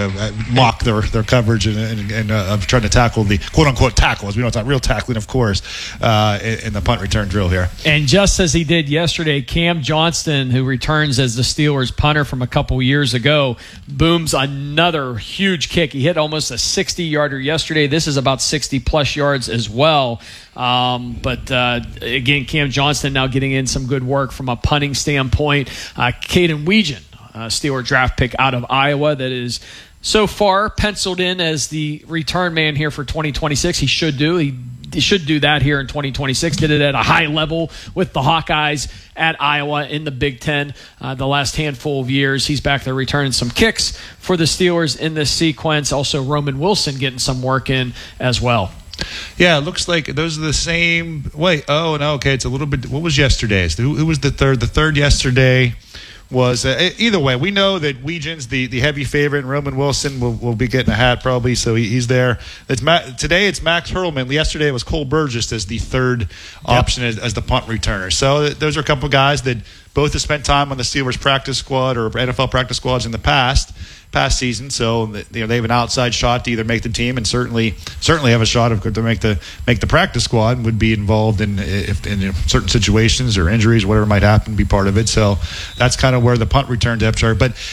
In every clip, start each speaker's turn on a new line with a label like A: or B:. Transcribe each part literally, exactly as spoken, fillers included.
A: uh, mock their, their coverage and, and, and uh, trying to tackle the quote-unquote tackle, as we know it's not real tackling, of course, uh, in, in the punt return drill here.
B: And just as he did yesterday, Cam Johnston, who returns as the Steelers punter from a couple years ago, booms another huge kick. He hit almost a sixty-yarder yesterday. This is about sixty-plus yards as well. Um, but, uh, again, Cam Johnston now getting in some good work from a punting standpoint. Uh, Caden Weegan, uh, Steeler draft pick out of Iowa that is so far penciled in as the return man here for twenty twenty-six. He should do. He, he should do that here in twenty twenty-six. Did it at a high level with the Hawkeyes at Iowa in the Big Ten uh, the last handful of years. He's back there returning some kicks for the Steelers in this sequence. Also, Roman Wilson getting some work in as well.
A: Yeah, it looks like those are the same. Wait, oh, no, okay, it's a little bit. What was yesterday's? Who, who was the third? The third yesterday was, uh, either way, we know that Weegan's the, the heavy favorite, and Roman Wilson will, will be getting a hat probably, so he, he's there. It's Ma- Today it's Max Hurlman. Yesterday it was Cole Burgess as the third yep. option as, as the punt returner. So th- those are a couple of guys that both have spent time on the Steelers practice squad or N F L practice squads in the past. past season, so you know they have an outside shot to either make the team and certainly certainly have a shot of to make the make the practice squad and would be involved in if in certain situations or injuries, whatever might happen, be part of it. So that's kind of where the punt return depths are. But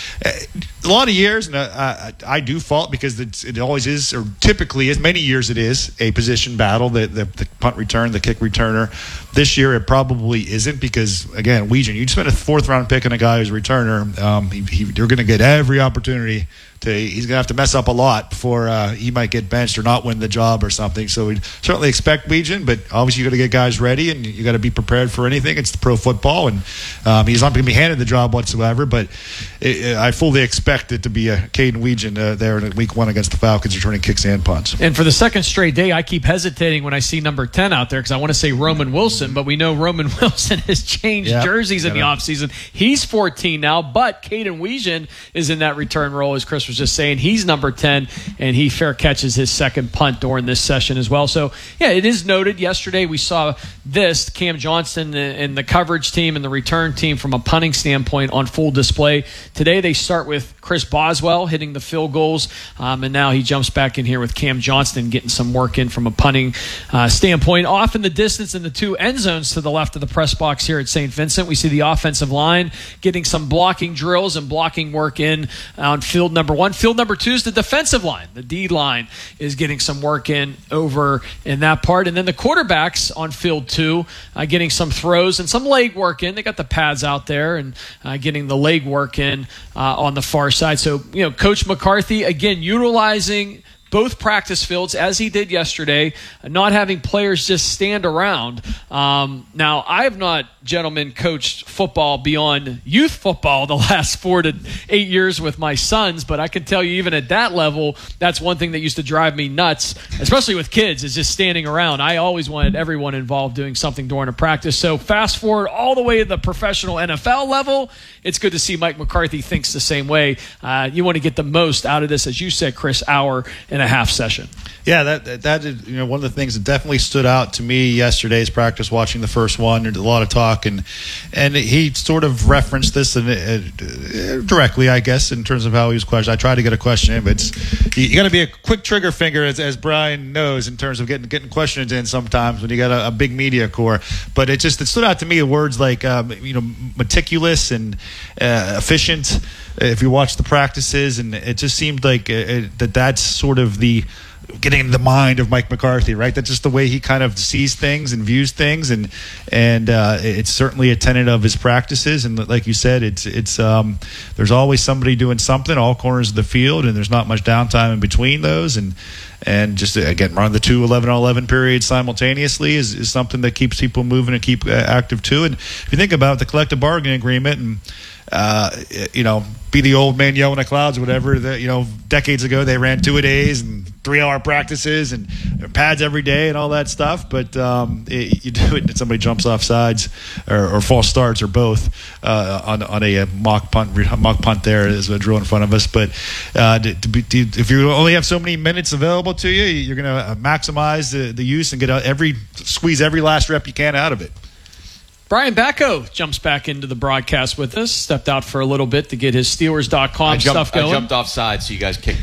A: a lot of years, and I, I do fault because it's, it always is, or typically as many years it is a position battle. The, the the punt return, the kick returner. This year it probably isn't because again, Weegan, you spent a fourth round pick on a guy who's a returner. Um, he, he, you're going to get every opportunity. To, he's going to have to mess up a lot before uh, he might get benched or not win the job or something. So we certainly expect Weegan, but obviously you got to get guys ready and you got to be prepared for anything. It's the pro football, and um, he's not going to be handed the job whatsoever. But it, I fully expect it to be a Caden Weegan uh, there in week one against the Falcons, returning kicks and punts.
B: And for the second straight day, I keep hesitating when I see number ten out there because I want to say Roman Wilson, but we know Roman Wilson has changed yep. jerseys in the offseason. He's fourteen now, but Caden Weegan is in that return role, as Chris was just saying. He's number ten, and he fair catches his second punt during this session as well. So, yeah, it is noted. Yesterday we saw this, Cam Johnston and the coverage team and the return team from a punting standpoint on full display. Today they start with Chris Boswell hitting the field goals, um, and now he jumps back in here with Cam Johnston getting some work in from a punting uh, standpoint. Off in the distance in the two end zones to the left of the press box here at Saint Vincent, we see the offensive line getting some blocking drills and blocking work in on field number one. Field number two is the defensive line. The D line is getting some work in over in that part. And then the quarterbacks on field two uh, getting some throws and some leg work in. They got the pads out there and uh, getting the leg work in uh, on the far side. So, you know, Coach McCarthy, again, utilizing both practice fields as he did yesterday, not having players just stand around. Um, now, I have not, gentlemen, coached football beyond youth football the last four to eight years with my sons, but I can tell you even at that level, that's one thing that used to drive me nuts, especially with kids, is just standing around. I always wanted everyone involved doing something during a practice. So fast forward all the way to the professional N F L level, it's good to see Mike McCarthy thinks the same way. Uh, you want to get the most out of this, as you said, Chris, hour and a half session.
A: Yeah, that that is, you know, one of the things that definitely stood out to me yesterday's practice, watching the first one. There's a lot of talk, and and he sort of referenced this and uh, directly, I guess, in terms of how he was questioned. I tried to get a question in, but it's, you, you got to be a quick trigger finger, as, as Brian knows, in terms of getting getting questions in sometimes when you got a, a big media core. But it just it stood out to me words like um, you know meticulous and uh, efficient. If you watch the practices, and it just seemed like uh, it, that that's sort of the getting into the mind of Mike McCarthy, right? That's just the way he kind of sees things and views things, and and uh, it's certainly a tenet of his practices. And like you said, it's it's um, there's always somebody doing something, all corners of the field, and there's not much downtime in between those. And and just again, run the two eleven on eleven periods simultaneously is, is something that keeps people moving and keep uh, active too. And if you think about the collective bargaining agreement and Uh, you know, be the old man yelling at clouds or whatever. That, you know, decades ago they ran two a days and three-hour practices and pads every day and all that stuff. But um, it, you do it and somebody jumps off sides or, or false starts or both uh, on on a, a mock punt. Mock punt there is a drill in front of us. But uh, to, to be, to, if you only have so many minutes available to you, you're going to maximize the, the use and get out every squeeze every last rep you can out of it.
B: Brian Bacco jumps back into the broadcast with us, stepped out for a little bit to get his Steelers dot com
C: I jumped,
B: stuff going.
C: I jumped offside, so you guys kicked